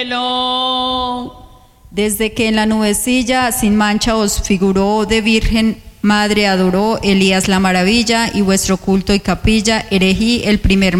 Desde que en la nubecilla sin mancha os figuró de Virgen Madre adoró Elías la maravilla y vuestro culto y capilla erigí el primer